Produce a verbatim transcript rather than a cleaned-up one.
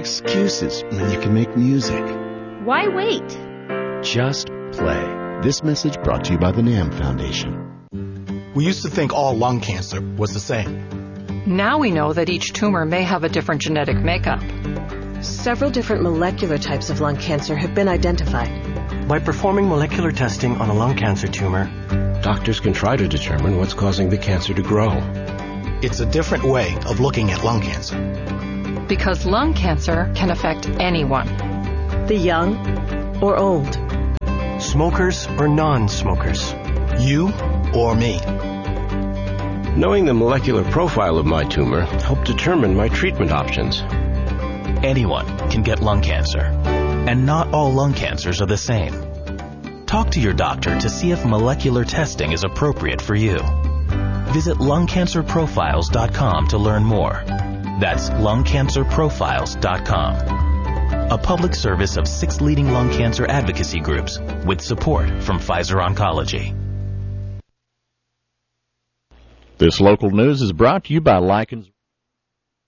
excuses when you can make music. Why wait? Just play. This message brought to you by the NAM Foundation. We used to think all lung cancer was the same. Now we know that each tumor may have a different genetic makeup. Several different molecular types of lung cancer have been identified. By performing molecular testing on a lung cancer tumor, doctors can try to determine what's causing the cancer to grow. It's a different way of looking at lung cancer. Because lung cancer can affect anyone. The young or old. Smokers or non-smokers. You or me. Knowing the molecular profile of my tumor helped determine my treatment options. Anyone can get lung cancer, and not all lung cancers are the same. Talk to your doctor to see if molecular testing is appropriate for you. Visit lung cancer profiles dot com to learn more. That's lung cancer profiles dot com. A public service of six leading lung cancer advocacy groups with support from Pfizer Oncology. This local news is brought to you by Likens.